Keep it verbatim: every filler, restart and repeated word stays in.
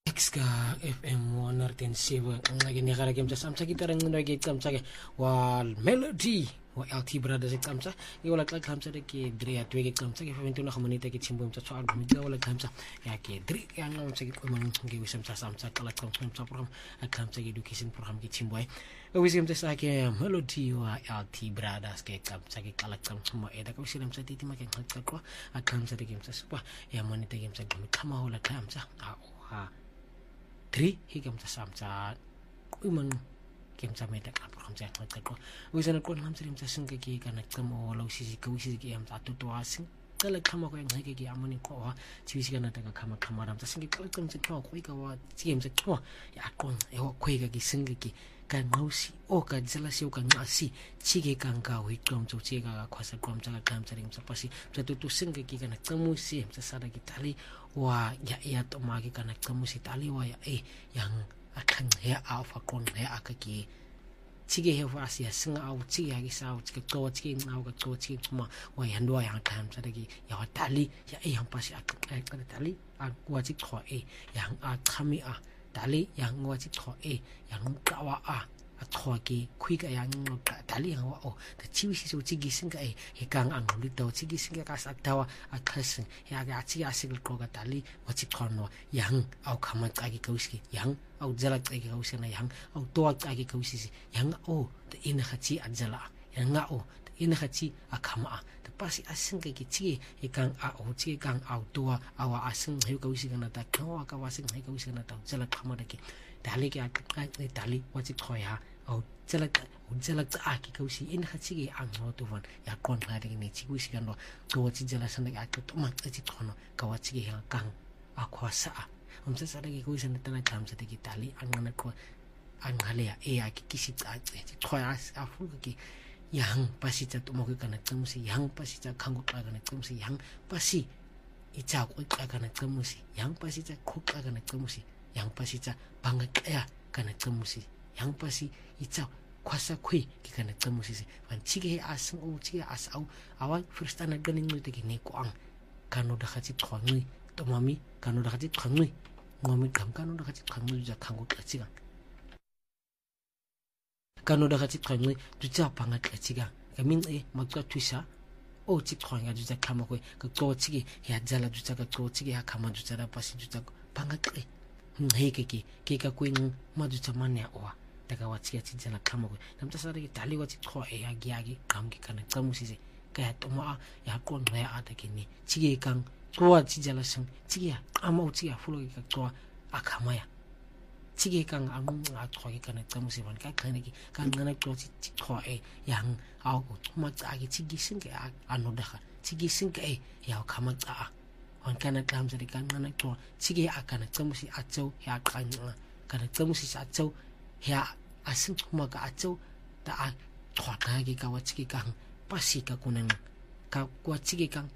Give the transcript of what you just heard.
X ka F M one oh seven ang naging nakarakim sa samsa kita rin naging kamsa ke wal melody wa L T brothers ke kamsa i wala ka kamsa de ke dre atwe ke kamsa ke fentu na khamanita ke chimbum sa soal gumida wala kamsa ya ke dre yang ang sa ko man ngi wisam sa samsa kala kamsa program kamsa education program ke chimboy wisam sa ke melody wa L T brothers ke kamsa ke kala kamsa mo eda ko silam sa titi ma ke khalka ko kamsa de kamsa supa ya manita kamsa gumi kama wala kamsa a ha Tri higam sa samsa umang kem sa meta ka program sa ngata ko wisan ko nam sirim sa singke ki kana kamo law sisi ko sisi ki am sa tu to asin kala kama ko ngai ki amoni ko ha sisi kana ta kama kama ram sa singke kala kam sa ko ko ka wa kem sa ko ya ko e ho ko ga ki singke ki ka ngausi o ka jala si o ka ngasi chige kan ka wi kom so chige ka khwasa kom sa kam sa rim sa pasi sa tu tu singke ki kana kamu si sa sada ki tali wa ya ya to magi kana kamu si tali wa ya eh yang akan ya alfa kon ya akaki chige he wa si singa au chige ya sa au chige to chige ngau ka to chige ma wa ya ndo ya kam sa ki ya wa tali ya eh yang pasi akan ka tali a wa chi kho eh yang a khami a tali yang wa chi kho eh yang ka wa a a kho ki khui ka yang ka tali yang wa o ta chi si so chige singa eh he kang ang lu to chige singa ka sa tawa a khasin ya ga chi a sigil ko ka tali wa chi kho no yang au khama ka ki kauski yang au jala ka ki kausi na yang au to ka ki kausi yang o ta ina khachi a jala yang nga o ta ina khachi a khama ta pasi asin ka ki chi e kang a o chi kang au to awa asin he kausi kana ta kawa ka wasin he kausi kana ta jala khama da ki dali ki a ka dali wa chi kho ya au jala jala a ki kausi ina khachi ki ang no to van ya kon ha de ni chi kusi kana to chi jala san ka to ma chi khono ka wa chi ya kang a khwasa umsa sada ki kusi na tana kam sa ki tali ang na ko ang halea e a ki kisi ta chi khoya a fu ki yang pasi cha to mo ka na tsamsi yang pasi cha khangu ka na tsamsi yang pasi i cha ko ka na tsamsi yang pasi cha khu ka na tsamsi yang pasi cha banga ya ka na tsamsi yang pasi i cha kwasa khui ki ka na tsamsi van chige asang o chige as au awa first na ganing no te ki ne ko ang kanu da khachi thongi to mami kanu da khachi thongi ngomi kam kanu da khachi thongi ja khangu ka chiga kanu da khachi thongi tu cha panga ka chiga kamin e makka tuisa o chi thonga ju ja khama ko ka to chigi ya jala ju cha ka to chigi ya khama ju cha da pasi ju cha panga ka he ke ki ke ka kuin ma ju cha manya o daga wa chi chi jala khama ko nam ta sa ri tali wa chi tho e ya gi ya gi kam ki kana kamu si se ka to ma ya kon ya a ta ki ni chigi kang to chi jala sang chigi ya ama chi ya fulo ka to a khama ya chige kang ang a thoi kana kamu si ban ka khane ki kan ngana to chi tho e yang au ko ma cha ki chigi sing ke ano da kha chigi sing ke ya khama cha on kana kam sa kan ngana to chige a kana kamu si a chau ya kan kana kamu si sa chau ya asin kuma ka a chau ta a thwa ka ki ka wa chigi kang pasi ka kunang ka kwa chigi kang